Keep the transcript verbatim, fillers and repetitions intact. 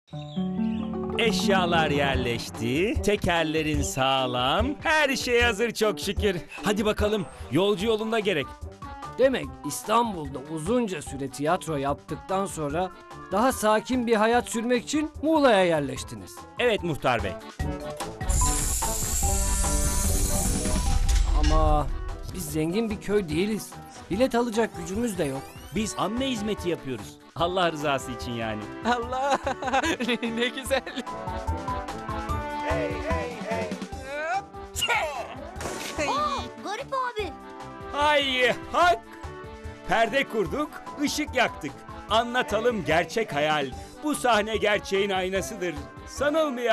Eşyalar yerleşti, tekerlerin sağlam, her şey hazır çok şükür. Hadi bakalım, yolcu yolunda gerek. Demek İstanbul'da uzunca süre tiyatro yaptıktan sonra daha sakin bir hayat sürmek için Muğla'ya yerleştiniz. Evet muhtar bey. Ama biz zengin bir köy değiliz. Bilet alacak gücümüz de yok. Biz amme hizmeti yapıyoruz. Allah rızası için yani. Allah ne güzel. Garip abi. Hay hak! Perde kurduk, ışık yaktık. Anlatalım gerçek hayal. Bu sahne gerçeğin aynasıdır. Sanılmayan